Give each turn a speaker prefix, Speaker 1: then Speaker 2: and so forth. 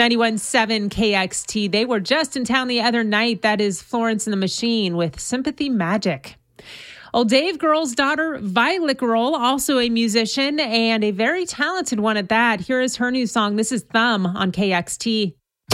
Speaker 1: 91.7 KXT. They were just in town the other night. That is Florence and the Machine with Sympathy Magic. Old Dave Grohl's daughter, Violet Grohl, also a musician and a very talented one at that. Here is her new song. This is Thumb on KXT.